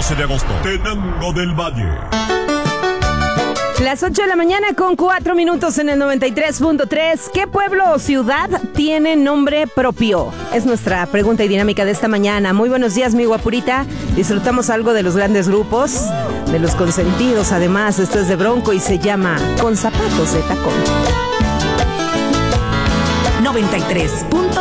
12 de agosto, Tenango del Valle. Las 8 de la mañana con 4 minutos en el 93.3. ¿Qué pueblo o ciudad tiene nombre propio? Es nuestra pregunta y dinámica de esta mañana. Muy buenos días, mi guapurita. Disfrutamos algo de los grandes grupos, de los consentidos. Además, esto es de Bronco y se llama Con Zapatos de Tacón. 93.3